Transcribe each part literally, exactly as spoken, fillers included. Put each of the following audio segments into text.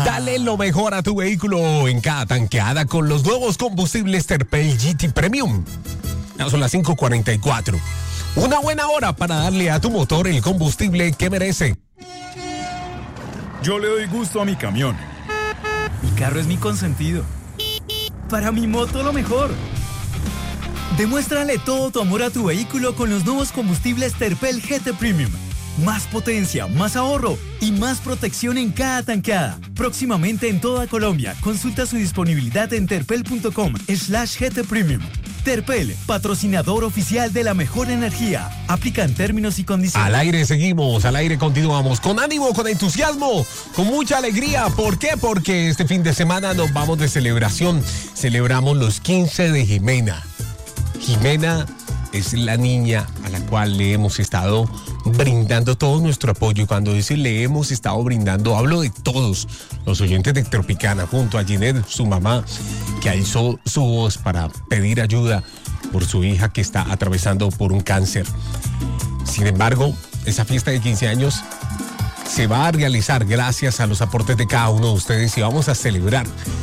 Dale lo mejor a tu vehículo en cada tanqueada con los nuevos combustibles Terpel G T Premium. Ya son las cinco cuarenta y cuatro. Una buena hora para darle a tu motor el combustible que merece. Yo le doy gusto a mi camión. Mi carro es mi consentido. Para mi moto lo mejor. Demuéstrale todo tu amor a tu vehículo con los nuevos combustibles Terpel G T Premium. Más potencia, más ahorro y más protección en cada tanqueada. Próximamente en toda Colombia. Consulta su disponibilidad en terpel.com slash GT Premium. Terpel, patrocinador oficial de la mejor energía. Aplican términos y condiciones. Al aire seguimos, al aire continuamos. Con ánimo, con entusiasmo, con mucha alegría. ¿Por qué? Porque este fin de semana nos vamos de celebración. Celebramos los quince de Jimena. Jimena es la niña a la cual le hemos estado brindando todo nuestro apoyo. Y cuando dice le hemos estado brindando, hablo de todos los oyentes de Tropicana, junto a Ginette, su mamá, que alzó su voz para pedir ayuda por su hija que está atravesando por un cáncer. Sin embargo, esa fiesta de quince años se va a realizar gracias a los aportes de cada uno de ustedes y vamos a celebrar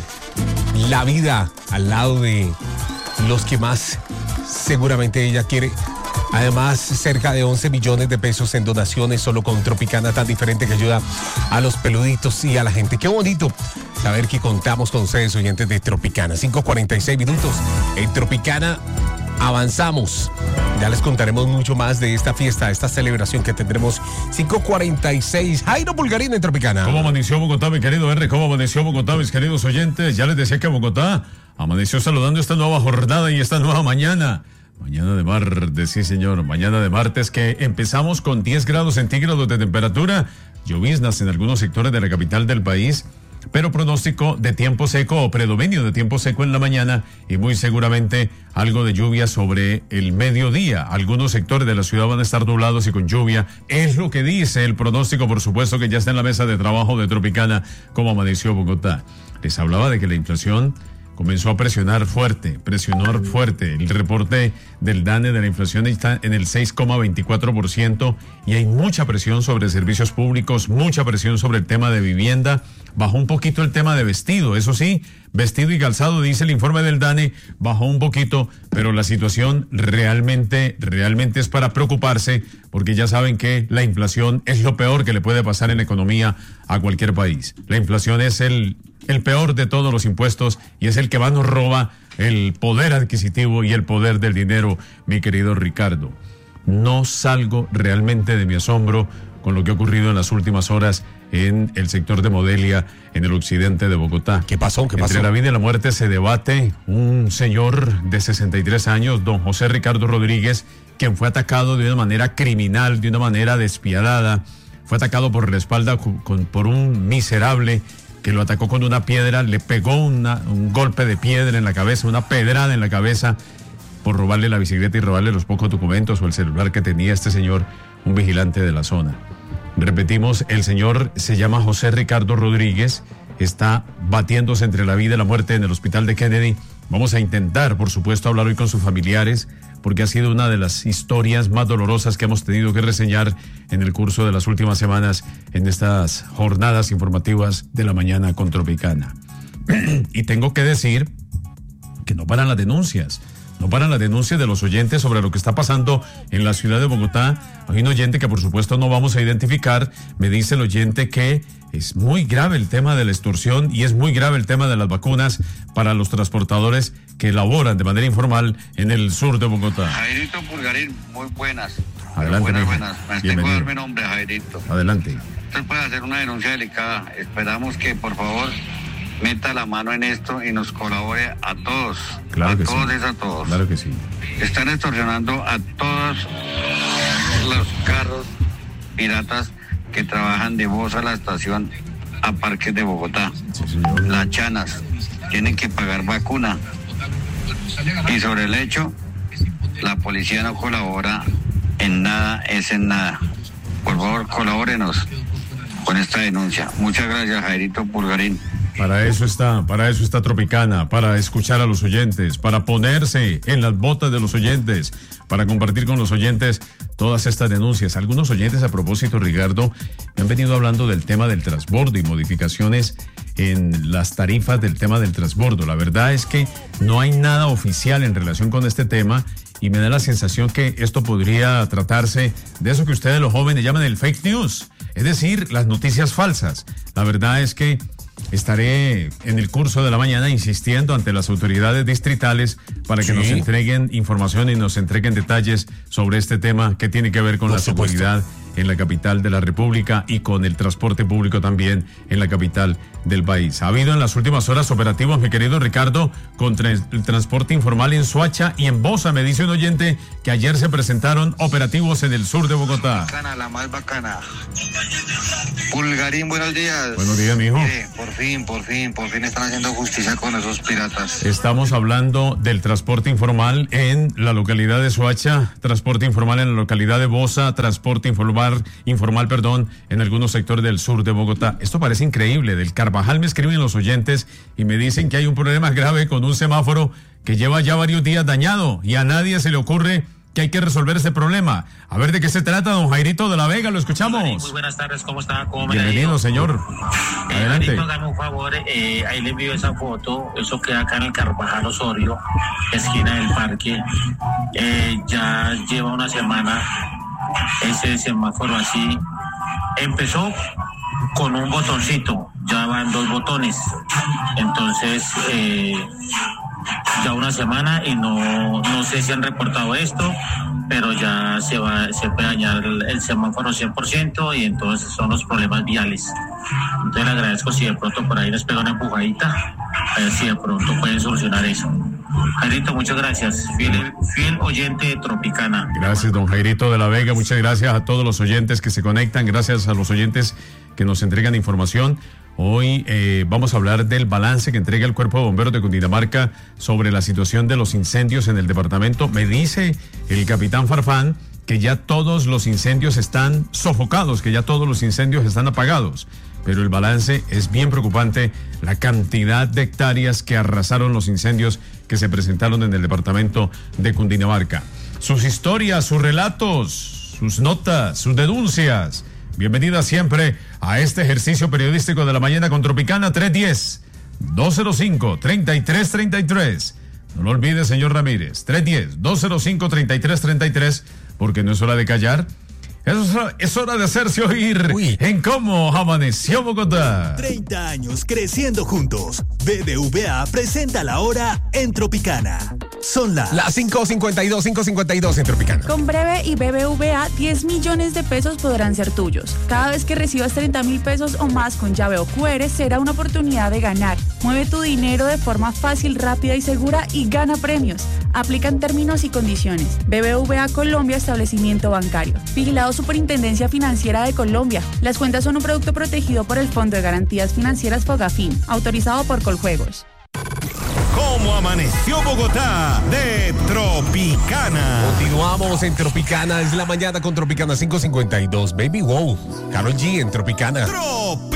la vida al lado de los que más seguramente ella quiere. Además, cerca de once millones de pesos en donaciones solo con Tropicana, tan diferente, que ayuda a los peluditos y a la gente. Qué bonito saber que contamos con ustedes, oyentes de Tropicana. cinco cuarenta y seis minutos en Tropicana. Avanzamos. Ya les contaremos mucho más de esta fiesta, esta celebración que tendremos. cinco cuarenta y seis. Jairo Pulgarín en Tropicana. ¿Cómo amaneció Bogotá, mi querido R? ¿Cómo amaneció Bogotá, mis queridos oyentes? Ya les decía que Bogotá amaneció saludando esta nueva jornada y esta nueva mañana. Mañana de martes, sí señor, mañana de martes que empezamos con diez grados centígrados de temperatura, lloviznas en algunos sectores de la capital del país, pero pronóstico de tiempo seco o predominio de tiempo seco en la mañana y muy seguramente algo de lluvia sobre el mediodía. Algunos sectores de la ciudad van a estar nublados y con lluvia. Es lo que dice el pronóstico, por supuesto, que ya está en la mesa de trabajo de Tropicana, como amaneció Bogotá. Les hablaba de que la inflación comenzó a presionar fuerte, presionar fuerte. El reporte del DANE de la inflación está en el seis coma veinticuatro por ciento y hay mucha presión sobre servicios públicos, mucha presión sobre el tema de vivienda. Bajó un poquito el tema de vestido, eso sí, vestido y calzado, dice el informe del DANE, bajó un poquito, pero la situación realmente, realmente es para preocuparse, porque ya saben que la inflación es lo peor que le puede pasar en la economía a cualquier país. La inflación es el el peor de todos los impuestos y es el que más nos roba el poder adquisitivo y el poder del dinero, mi querido Ricardo. No salgo realmente de mi asombro con lo que ha ocurrido en las últimas horas en el sector de Modelia, en el occidente de Bogotá. ¿Qué pasó? ¿Qué pasó? Entre la vida y la muerte se debate un señor de sesenta y tres años, don José Ricardo Rodríguez, quien fue atacado de una manera criminal, de una manera despiadada. Fue atacado por la espalda con, por un miserable que lo atacó con una piedra, le pegó una, un golpe de piedra en la cabeza, una pedrada en la cabeza, por robarle la bicicleta y robarle los pocos documentos o el celular que tenía este señor, un vigilante de la zona. Repetimos, el señor se llama José Ricardo Rodríguez, está batiéndose entre la vida y la muerte en el hospital de Kennedy. Vamos a intentar, por supuesto, hablar hoy con sus familiares, porque ha sido una de las historias más dolorosas que hemos tenido que reseñar en el curso de las últimas semanas en estas jornadas informativas de la mañana con Tropicana. Y tengo que decir que no paran las denuncias. No paran las denuncias de los oyentes sobre lo que está pasando en la ciudad de Bogotá. Hay un oyente que por supuesto no vamos a identificar. Me dice el oyente que es muy grave el tema de la extorsión y es muy grave el tema de las vacunas para los transportadores que laboran de manera informal en el sur de Bogotá. Jairito Pulgarín, muy buenas. Adelante. Buenas, buenas. Me tengo que dar mi nombre, Jairito. Adelante. Usted puede hacer una denuncia delicada. Esperamos que por favor meta la mano en esto y nos colabore a todos. Claro a que todos sí. es a todos. Claro que sí. Están extorsionando a todos los carros piratas que trabajan de voz a la estación a Parques de Bogotá. Sí, señor. Las chanas tienen que pagar vacuna. Y sobre el hecho, la policía no colabora en nada, es en nada. Por favor, colabórenos con esta denuncia. Muchas gracias, Jairito Pulgarín. Para eso está, para eso está Tropicana, para escuchar a los oyentes, para ponerse en las botas de los oyentes, para compartir con los oyentes todas estas denuncias. Algunos oyentes, a propósito, Ricardo, me han venido hablando del tema del transbordo y modificaciones en las tarifas del tema del transbordo. La verdad es que no hay nada oficial en relación con este tema y me da la sensación que esto podría tratarse de eso que ustedes los jóvenes llaman el fake news, es decir, las noticias falsas. La verdad es que estaré en el curso de la mañana insistiendo ante las autoridades distritales para que sí. nos entreguen información y nos entreguen detalles sobre este tema que tiene que ver con Por la supuesto. seguridad en la capital de la República y con el transporte público también en la capital del país. Ha habido en las últimas horas operativos, mi querido Ricardo, contra el transporte informal en Soacha y en Bosa. Me dice un oyente que ayer se presentaron operativos en el sur de Bogotá. Bacana, la más bacana. Pulgarín, buenos días. Buenos días, mijo. Mire, por fin, por fin, por fin están haciendo justicia con esos piratas. Estamos hablando del transporte informal en la localidad de Soacha, transporte informal en la localidad de Bosa, transporte informal informal, perdón, en algunos sectores del sur de Bogotá. Esto parece increíble. Del Carvajal me escriben los oyentes y me dicen que hay un problema grave con un semáforo que lleva ya varios días dañado y a nadie se le ocurre que hay que resolver ese problema. A ver de qué se trata, don Jairito de la Vega, lo escuchamos. Muy buenas tardes, ¿cómo está? ¿Cómo me Bienvenido, señor. Eh, Adelante. Jairito, hágame un favor, eh, ahí le envío esa foto, eso queda acá en el Carvajal Osorio, esquina del parque. Eh, ya lleva una semana ese semáforo así. Empezó con un botoncito, ya van dos botones. Entonces, eh, ya una semana y no, no sé si han reportado esto, pero ya se va, se puede dañar el, el semáforo cien por ciento y entonces son los problemas viales. Entonces le agradezco si de pronto por ahí les pega una empujadita, a ver si de pronto pueden solucionar eso. Jairito, muchas gracias, fiel, fiel oyente de Tropicana. Gracias, don Jairito de la Vega, muchas gracias a todos los oyentes que se conectan, gracias a los oyentes que nos entregan información. Hoy eh, vamos a hablar del balance que entrega el Cuerpo de Bomberos de Cundinamarca sobre la situación de los incendios en el departamento. Me dice el capitán Farfán que ya todos los incendios están sofocados, que ya todos los incendios están apagados. Pero el balance es bien preocupante, la cantidad de hectáreas que arrasaron los incendios que se presentaron en el departamento de Cundinamarca. Sus historias, sus relatos, sus notas, sus denuncias. Bienvenida siempre a este ejercicio periodístico de la mañana con Tropicana. Tres uno cero, dos cero cinco, tres tres tres tres. No lo olvide, señor Ramírez. tres uno cero, dos cero cinco, tres tres tres tres, porque no es hora de callar. Es hora, es hora de hacerse oír Uy. en cómo amaneció Bogotá. treinta años creciendo juntos. B B V A presenta la hora en Tropicana. Son las... Las cinco cincuenta y dos, cinco cincuenta y dos en Tropicana. Con Breve y B B V A, diez millones de pesos podrán ser tuyos. Cada vez que recibas treinta mil pesos o más con llave o Q R, será una oportunidad de ganar. Mueve tu dinero de forma fácil, rápida y segura y gana premios. Aplican términos y condiciones. B B V A Colombia, establecimiento bancario. Vigilado Superintendencia Financiera de Colombia. Las cuentas son un producto protegido por el Fondo de Garantías Financieras Fogafín, autorizado por Coljuegos. ¿Cómo amaneció Bogotá? De Tropicana. Continuamos en Tropicana, es la mañana con Tropicana cinco cincuenta y dos. Baby wow, Karol G en Tropicana. Tropicana.